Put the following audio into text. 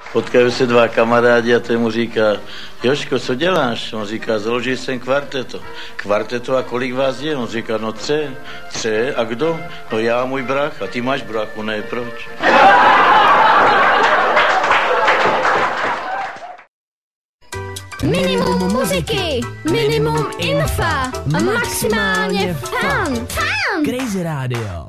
Potkají se dva kamarádi a ten mu říká, Jožko, co děláš? On říká, založil jsem kvarteto. Kvarteto a kolik vás je? On říká, no 3. 3 a kdo? No já a můj brácha. Ty máš bráchu, ne, proč? Minimum muziky, minimum infa a maximálně fun. Crazy Radio.